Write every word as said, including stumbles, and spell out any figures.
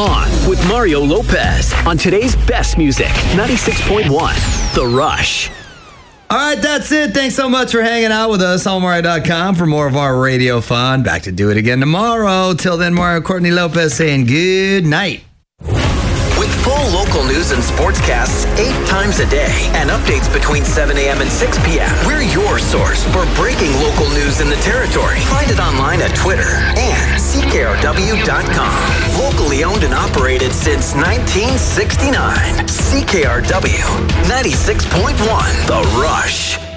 On with Mario Lopez on today's best music, ninety-six point one, The Rush. All right, that's it. Thanks so much for hanging out with us on Mario dot com for more of our radio fun. Back to do it again tomorrow. Till then, Mario Courtney Lopez saying good night. With full local news and sportscasts eight times a day and updates between seven a.m. and six p.m., we're your source for breaking local news in the territory. Find it online at Twitter and C K R W dot com. Locally owned and operated since nineteen sixty-nine. C K R W ninety-six point one, The Rush.